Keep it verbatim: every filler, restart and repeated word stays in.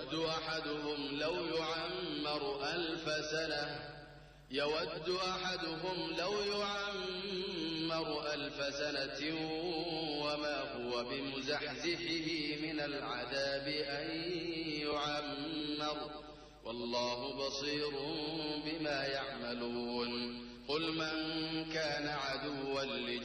يود أحدهم لو يعمر ألف سنة يود أحدهم لو يعمر ألف سنة وما هو بمزحزحه من العذاب أن يعمر والله بصير بما يعملون قل من كان عدوا